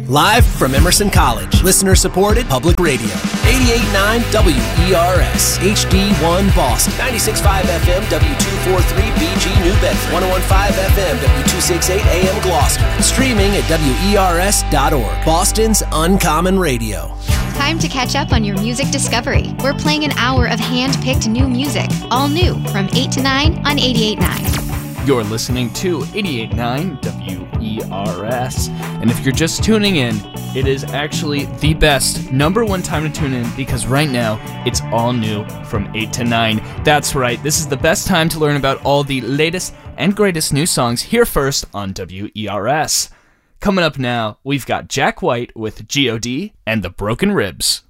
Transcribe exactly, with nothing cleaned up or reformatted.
Live from Emerson College, listener-supported public radio. eighty-eight point nine W E R S, H D one Boston, ninety-six point five F M, W two forty-three B G New Bedford, one oh one point five F M, W two sixty-eight A M Gloucester, streaming at W E R S dot org. Boston's Uncommon Radio. Time to catch up on your music discovery. We're playing an hour of hand-picked new music, all new, from eight to nine on eighty-eight point nine. You're listening to eighty-eight point nine W E R S. And if you're just tuning in, it is actually the best number one time to tune in because right now it's all new from eight to nine. That's right, this is the best time to learn about all the latest and greatest new songs here first on W E R S. Coming up now, we've got Jack White with G O D and the Broken Ribs.